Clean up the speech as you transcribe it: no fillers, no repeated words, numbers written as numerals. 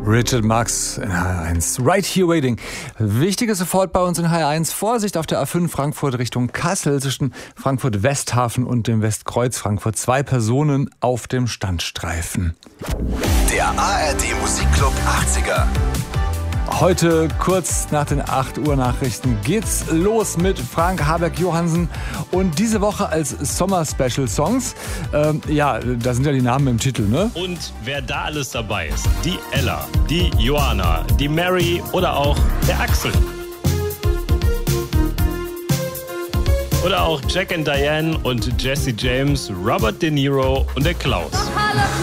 Richard Marx in HR1. Right Here Waiting. Wichtiges sofort bei uns in HR1. Vorsicht auf der A5 Frankfurt Richtung Kassel zwischen Frankfurt Westhafen und dem Westkreuz Frankfurt. 2 Personen auf dem Standstreifen. Der ARD Musikclub 80er. Heute kurz nach den 8 Uhr Nachrichten geht's los mit Frank Haberk-Johansen und diese Woche als Sommer-Special-Songs. Da sind ja die Namen im Titel, ne? Und wer da alles dabei ist, die Ella, die Johanna, die Mary oder auch der Axel. Oder auch Jack and Diane und Jesse James, Robert De Niro und der Klaus.